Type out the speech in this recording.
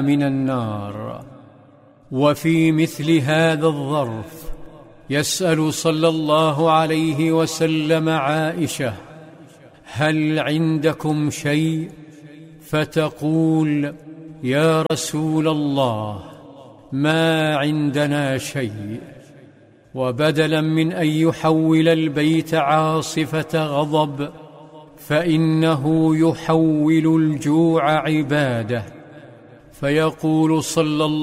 من النار. وفي مثل هذا الظرف يسأل صلى الله عليه وسلم عائشة: هل عندكم شيء؟ فتقول: يا رسول الله، ما عندنا شيء. وبدلا من أن يحول البيت عاصفة غضب، فإنه يحول الجوع عبادة، فيقول صلى الله